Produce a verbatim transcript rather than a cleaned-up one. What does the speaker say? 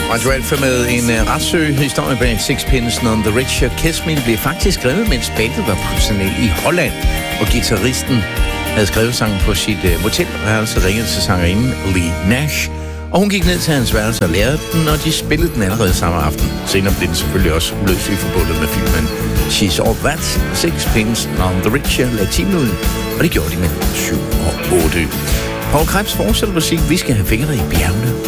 Radio Alfa med en uh, retssøgehistorie bag Sixpence None the Richer. Kiss Me blev faktisk skrevet, mens bandet var på turné i Holland, og guitaristen havde skrevet sangen på sit uh, motelværelse, ringede til sangerinden Lee Nash, og hun gik ned til hans værelse og lærte den, og de spillede den allerede samme aften. Senere blev den selvfølgelig også uløseligt forbundet med filmen She's All That. Sixpence None the Richer lagde timen ud, og det gjorde de mellem syv og otte. Poul Krebs fortsætter musik. Vi skal have fingrene i bjergene.